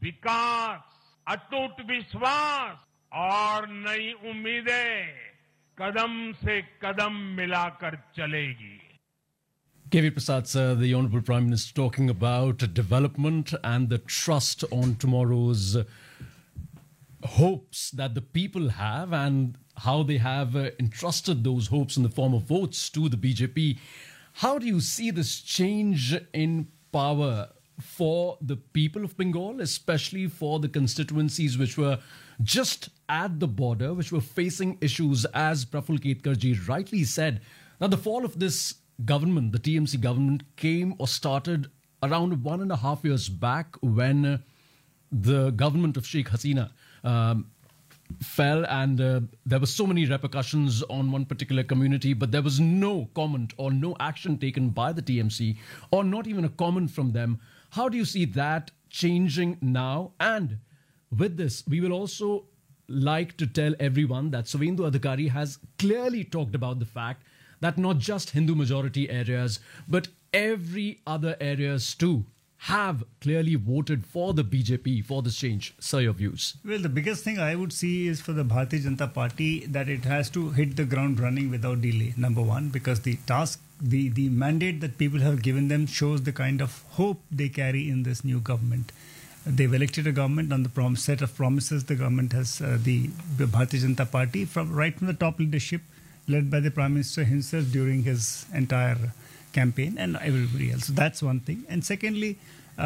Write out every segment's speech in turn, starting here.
विकास, अटूट विश्वास और नई उम्मीदें कदम से कदम मिलाकर चलेगी. K.V. Prasad, sir, the Honourable Prime Minister talking about development and the trust on tomorrow's hopes that the people have and how they have entrusted those hopes in the form of votes to the BJP. How do you see this change in power for the people of Bengal, especially for the constituencies which were just at the border, which were facing issues, as Praful Ketkarji rightly said? Now, the fall of this government, the TMC government, came or started around 1.5 years back when the government of Sheikh Hasina fell, and there were so many repercussions on one particular community, but there was no comment or no action taken by the TMC, or not even a comment from them. How do you see that changing now? And with this, we will also like to tell everyone that Suvendu Adhikari has clearly talked about the fact that not just Hindu majority areas, but every other areas too have clearly voted for the BJP for this change. Sir, your views? Well, the biggest thing I would see is for the Bharatiya Janata Party that it has to hit the ground running without delay, number one, because the task, the mandate that people have given them shows the kind of hope they carry in this new government. They've elected a government on the set of promises the government has, the Bharatiya Janata Party, right from the top leadership, led by the Prime Minister himself during his entire campaign and everybody else. So that's one thing. And secondly,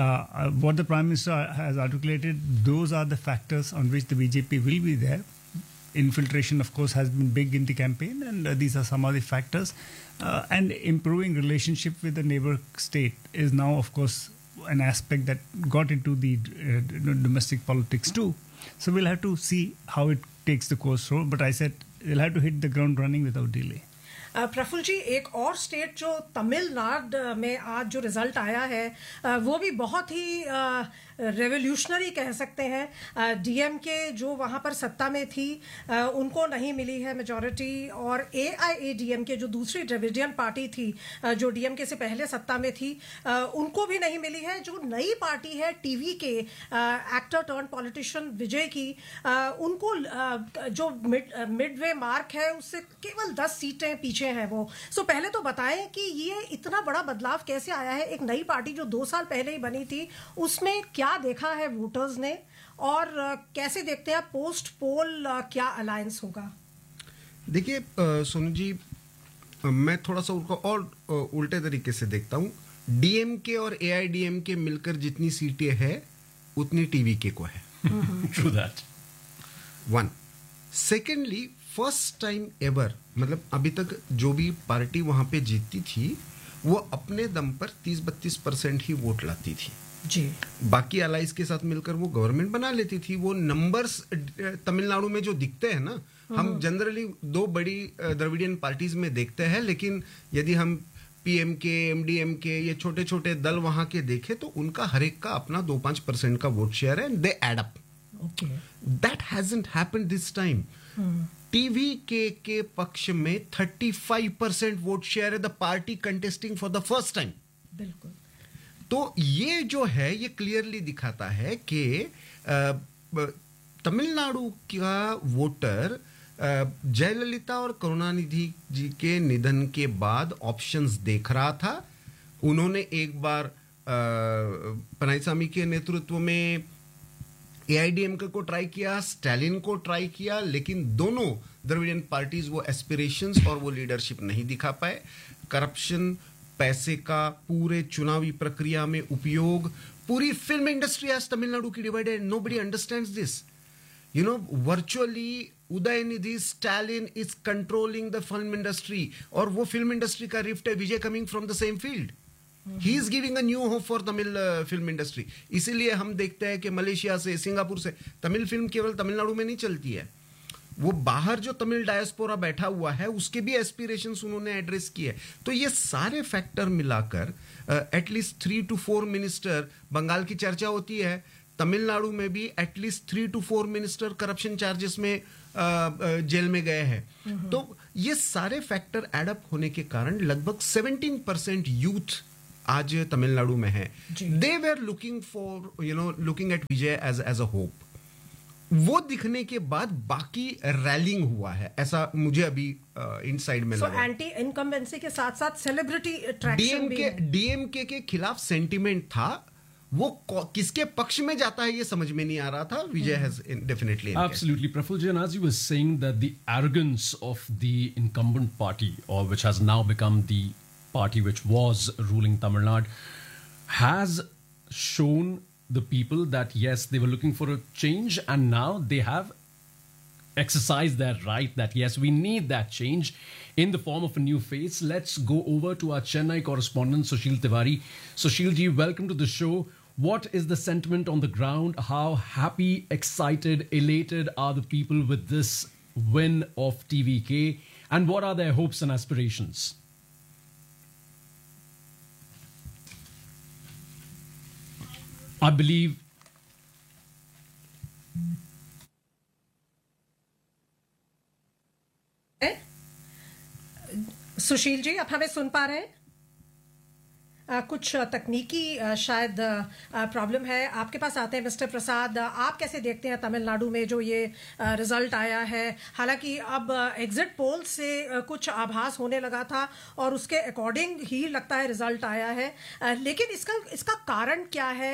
what the Prime Minister has articulated, those are the factors on which the BJP will be there. Infiltration, of course, has been big in the campaign, and these are some of the factors. And improving relationship with the neighbor state is now, of course, an aspect that got into the domestic politics too. So we'll have to see how it takes the course through. But I said, they'll have to hit the ground running without delay. Praful जी, एक और state जो तमिलनाडु में आज जो result आया है वो भी बहुत ही रेवोल्यूशनरी कह सकते हैं. डीएमके जो वहाँ पर सत्ता में थी उनको नहीं मिली है मेजॉरिटी, और एआईएडीएमके जो दूसरी ड्रेविडियन पार्टी थी जो डीएमके से पहले सत्ता में थी उनको भी नहीं मिली है. जो नई पार्टी है टीवी के एक्टर टर्न पॉलिटिशियन विजय की, उनको जो मिडवे मार्क है उससे केवल 10 सीटें पीछे है वो. सो पहले तो बताएं कि ये इतना बड़ा बदलाव कैसे आया है. एक नई पार्टी जो 2 साल पहले ही बनी थी, उसमें क्या देखा है वोटर्स ने, और कैसे देखते हैं पोस्ट पोल क्या अलायंस होगा? देखिए सोनू जी, मैं थोड़ा सा उनको और उल्टे तरीके से देखता हूँ. डीएमके और एआईडीएमके मिलकर जितनी सीटें हैं उतनी टीवीके को है. True that. One. Secondly, first time ever, मतलब अभी तक जो भी पार्टी वहां पे जीतती थी वो अपने दम पर 30-32% ही वोट लाती थी जी. बाकी अलाइज के साथ मिलकर वो गवर्नमेंट बना लेती थी. वो नंबर्स तमिलनाडु में जो दिखते हैं ना, हम जनरली 2 बड़ी द्रविडियन पार्टीज में देखते हैं, लेकिन यदि हम पीएमके, एमडीएमके, ये छोटे छोटे दल वहां के देखें तो उनका हर एक का अपना 2-5% का वोट शेयर है, and they add up. That hasn't happened this time. TVK के पक्ष में 35% वोट शेयर है, the party contesting for the first time. बिल्कुल. तो ये जो है ये क्लियरली दिखाता है कि तमिलनाडु का वोटर जयललिता और करुणानिधि जी के निधन के बाद ऑप्शंस देख रहा था. उन्होंने एक बार पनाईसामी के नेतृत्व में एआईडीएमके को ट्राई किया, स्टालिन को ट्राई किया, लेकिन दोनों द्रविडियन पार्टीज वो एस्पिरेशंस और वो लीडरशिप नहीं दिखा पाए. करप्शन, पैसे का पूरे चुनावी प्रक्रिया में उपयोग, पूरी फिल्म इंडस्ट्री आज तमिलनाडु की divided. Nobody understands this. You know, virtually Udhayanidhi Stalin is controlling the film industry, और वो फिल्म इंडस्ट्री का रिफ्ट है विजय coming from the same field. He is giving a new hope for Tamil film industry. इसीलिए हम देखते हैं कि मलेशिया से, सिंगापुर से तमिल फिल्म केवल तमिलनाडु में नहीं चलती है. वो बाहर जो तमिल डायस्पोरा बैठा हुआ है उसके भी एस्पिरेशंस उन्होंने एड्रेस किए. तो ये सारे फैक्टर मिलाकर एटलीस्ट 3 to 4 मिनिस्टर, बंगाल की चर्चा होती है, तमिलनाडु में भी at least 3 to 4 minister corruption charges में जेल में गए हैं. तो ये सारे फैक्टर एडअप होने के कारण लगभग 17% यूथ आज तमिलनाडु में है, they were looking for looking at Vijay as a hope. वो दिखने के बाद बाकी रैलिंग हुआ है, ऐसा मुझे अभी इनसाइड में लगा। एंटी इनकम्बेंसी के साथ साथ सेलिब्रिटी अट्रैक्शन भी है। डीएमके के खिलाफ सेंटिमेंट था, वो किसके पक्ष में जाता है ये समझ में नहीं आ रहा था। विजय has definitely Absolutely, Praful Jain, as you were saying that the arrogance of the incumbent party, or which has now become the party which was ruling Tamil Nadu, has shown the people that yes, they were looking for a change, and now they have exercised their right that yes, we need that change in the form of a new face. Let's go over to our Chennai correspondent Sushil Tiwari. Sushil ji, welcome to the show. What is the sentiment on the ground? How happy, excited, elated are the people with this win of TVK, and what are their hopes and aspirations? I believe Sushil ji, आप हमें सुन पा रहे हैं? कुछ तकनीकी शायद problem है। आपके पास आते हैं मिस्टर प्रसाद, आप कैसे देखते हैं तमिलनाडु में जो ये रिजल्ट आया है? हालांकि अब एग्जिट पोल से कुछ आभास होने लगा था और उसके अकॉर्डिंग ही लगता है रिजल्ट आया है, लेकिन इसका कारण क्या है?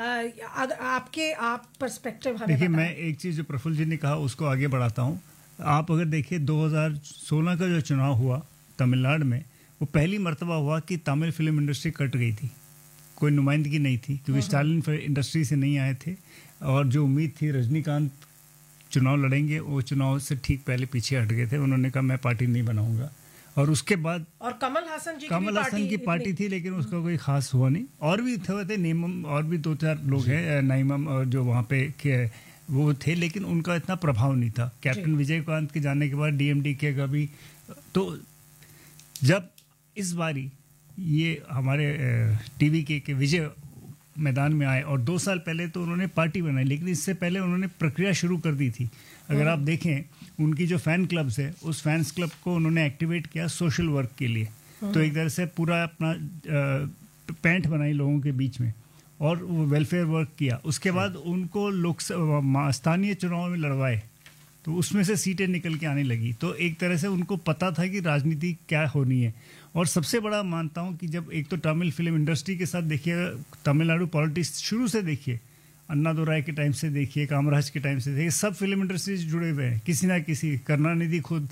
आप पर्सपेक्टिव हमें देखिए, मैं एक चीज़ जो प्रफुल्ल जी ने कहा उसको आगे बढ़ाता हूँ। आप अगर देखिए 2016 का जो चुनाव हुआ तमिलनाडु में, वो पहली मर्तबा हुआ कि तमिल फिल्म इंडस्ट्री कट गई थी, कोई नुमाइंदगी नहीं थी, क्योंकि स्टालिन इंडस्ट्री से नहीं आए थे और जो उम्मीद थी रजनीकांत चुनाव लड़ेंगे, वो चुनाव से ठीक पहले पीछे हट गए थे। उन्होंने कहा मैं पार्टी नहीं बनाऊंगा, और उसके बाद और कमल हसन की पार्टी थी, लेकिन उसका कोई खास हुआ नहीं। और भी थे नेमम, और भी 2-4 लोग हैं, नाइमम, और जो वहाँ पे वो थे, लेकिन उनका इतना प्रभाव नहीं था। कैप्टन विजयकांत के जाने के बाद डीएमडीके का भी। तो जब इस बारी ये हमारे टीवीके के विजय मैदान में आए, और 2 साल पहले तो उन्होंने पार्टी बनाई, लेकिन इससे पहले उन्होंने प्रक्रिया शुरू कर दी थी। अगर आप देखें उनकी जो फैन क्लब्स है, उस फैंस क्लब को उन्होंने एक्टिवेट किया सोशल वर्क के लिए। तो एक तरह से पूरा अपना पैंठ बनाई लोगों के बीच में, और वो वेलफेयर वर्क किया। उसके बाद उनको लोकसभा स्थानीय चुनाव में लड़वाए, तो उसमें से सीटें निकल के आने लगी। तो एक तरह से उनको पता था कि राजनीति क्या होनी है। और सबसे बड़ा मानता हूँ कि जब एक तो तमिल फिल्म इंडस्ट्री के साथ देखिए, तमिलनाडु पॉलिटिक्स शुरू से देखिए, अन्ना दुराई के टाइम से देखिए, कामराज के टाइम से देखिए, सब फिल्म इंडस्ट्री से जुड़े हुए हैं, किसी ना किसी। करुणानिधि खुद,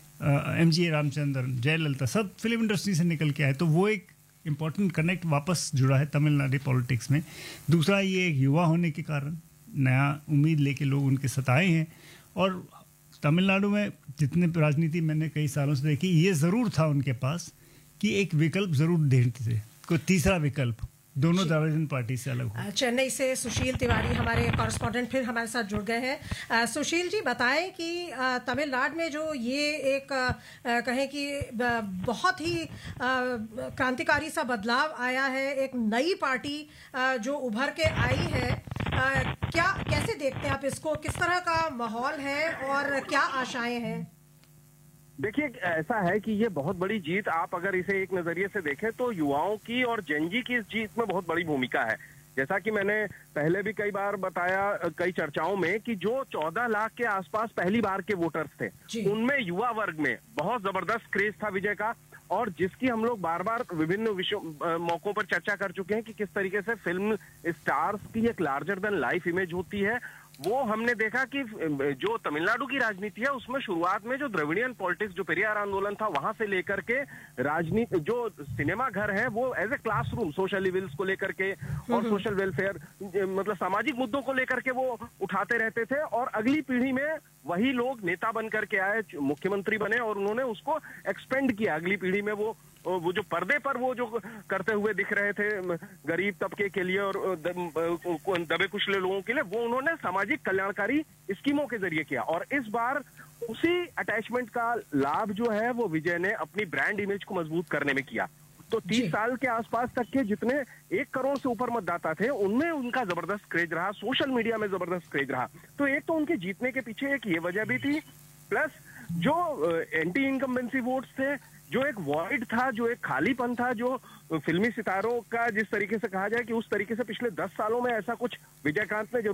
MG रामचंद्रन, जयललिता, सब फिल्म इंडस्ट्री से निकल के आए। तो वो एक इम्पॉर्टेंट कनेक्ट वापस जुड़ा है तमिलनाडु पॉलिटिक्स में। दूसरा, ये एक युवा होने के कारण नया उम्मीद लेके लोग उनके साथ आए हैं। और तमिलनाडु में जितने राजनीति मैंने कई सालों से देखी, ये ज़रूर था उनके पास कि एक विकल्प ज़रूर देते थे, कोई तीसरा विकल्प, दोनों डाइवर्जन पार्टी से अलग हो। चेन्नई से सुशील तिवारी हमारे कॉरेस्पॉन्डेंट फिर हमारे साथ जुड़ गए हैं। सुशील जी, बताएं कि तमिलनाडु में जो ये एक कहें कि बहुत ही क्रांतिकारी सा बदलाव आया है, एक नई पार्टी जो उभर के आई है, कैसे देखते हैं आप इसको? किस तरह का माहौल है और क्या आशाएं हैं? देखिए, ऐसा है कि ये बहुत बड़ी जीत, आप अगर इसे एक नजरिए से देखें तो युवाओं की और जेनजी की इस जीत में बहुत बड़ी भूमिका है। जैसा कि मैंने पहले भी कई बार बताया कई चर्चाओं में कि जो 14 लाख के आसपास पहली बार के वोटर्स थे, उनमें युवा वर्ग में बहुत जबरदस्त क्रेज था विजय का, और जिसकी हम लोग बार बार विभिन्न मौकों पर चर्चा कर चुके हैं कि किस तरीके से फिल्म स्टार्स की एक लार्जर देन लाइफ इमेज होती है। वो हमने देखा कि जो तमिलनाडु की राजनीति है उसमें शुरुआत में जो द्रविडियन पॉलिटिक्स, जो पेरियार आंदोलन था, वहां से लेकर के राजनीति, जो सिनेमा घर है वो as a classroom social evils को लेकर के और सोशल वेलफेयर, मतलब सामाजिक मुद्दों को लेकर के वो उठाते रहते थे। और अगली पीढ़ी में वही लोग नेता बन करके आए, मुख्यमंत्री बने, और उन्होंने उसको एक्सपेंड किया। अगली पीढ़ी में वो जो पर्दे पर वो जो करते हुए दिख रहे थे गरीब तबके के लिए और दबे कुचले लोगों के लिए, वो उन्होंने सामाजिक कल्याणकारी स्कीमों के जरिए किया। और इस बार उसी अटैचमेंट का लाभ जो है वो विजय ने अपनी ब्रांड इमेज को मजबूत करने में किया। तो 30 साल के आसपास तक के जितने 1 करोड़ से ऊपर मतदाता थे, उनमें उनका जबरदस्त क्रेज रहा, सोशल मीडिया में जबरदस्त क्रेज रहा। तो एक तो उनके जीतने के पीछे एक ये वजह भी थी, प्लस जो एंटी इनकम्बेंसी वोट्स थे जो एक वॉइड था, जो एक खालीपन था, जो फिल्मी सितारों का जिस तरीके से कहा जाए कि उस तरीके से पिछले 10 सालों में ऐसा कुछ विजयकांत ने